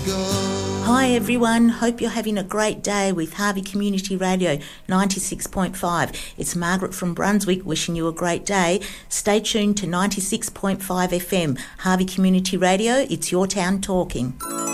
Hi everyone, hope you're having a great day with Harvey Community Radio 96.5. It's Margaret from Brunswick wishing you a great day. Stay tuned to 96.5 FM, Harvey Community Radio. It's your town talking.